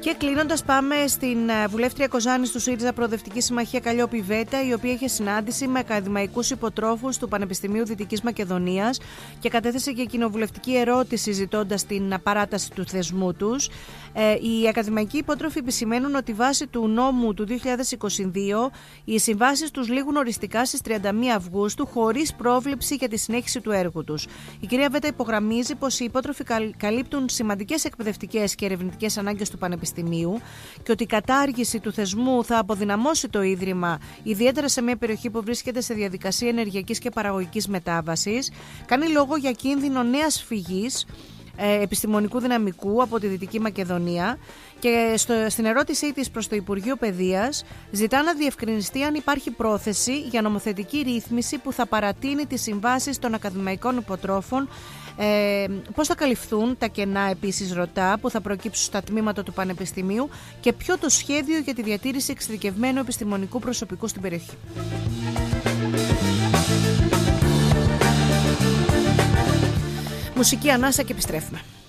Και κλείνοντας, πάμε στην βουλεύτρια Κοζάνης του ΣΥΡΙΖΑ Προοδευτική Συμμαχία Καλλιόπη Βέτα, η οποία είχε συνάντηση με ακαδημαϊκούς υποτρόφους του Πανεπιστημίου Δυτικής Μακεδονίας και κατέθεσε και κοινοβουλευτική ερώτηση ζητώντας την παράταση του θεσμού τους. Οι ακαδημαϊκοί υπότροφοι επισημαίνουν ότι βάσει του νόμου του 2022 οι συμβάσεις τους λήγουν οριστικά στις 31 Αυγούστου χωρίς πρόβλεψη για τη συνέχιση του έργου τους. Η κυρία Βέτα υπογραμμίζει πως οι υπότροφοι καλύπτουν σημαντικές εκπαιδευτικές και ερευνητικές ανάγκες του Πανεπιστημίου και ότι η κατάργηση του θεσμού θα αποδυναμώσει το Ίδρυμα, ιδιαίτερα σε μια περιοχή που βρίσκεται σε διαδικασία ενεργειακής και παραγωγικής μετάβασης. Κάνει λόγο για κίνδυνο νέας φυγής επιστημονικού δυναμικού από τη Δυτική Μακεδονία και στην ερώτησή της προς το Υπουργείο Παιδείας ζητά να διευκρινιστεί αν υπάρχει πρόθεση για νομοθετική ρύθμιση που θα παρατείνει τις συμβάσεις των ακαδημαϊκών υποτρόφων. Πώς θα καλυφθούν τα κενά, επίσης ρωτά, που θα προκύψουν στα τμήματα του Πανεπιστημίου και ποιο το σχέδιο για τη διατήρηση εξειδικευμένου επιστημονικού προσωπικού στην περιοχή. Μουσική ανάσα και επιστρέφουμε.